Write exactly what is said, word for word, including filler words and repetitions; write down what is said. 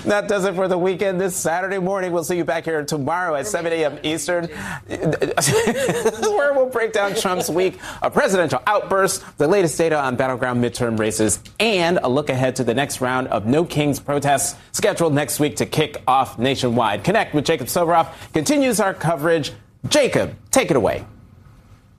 That does it for the weekend this Saturday morning. We'll see you back here tomorrow at seven a.m. Eastern, where we'll break down Trump's week, a presidential outburst, the latest data on battleground midterm races, and a look ahead to the next round of No Kings protests scheduled next week to kick off nationwide. Connect with Jacob Soboroff continues our coverage. Jacob, take it away.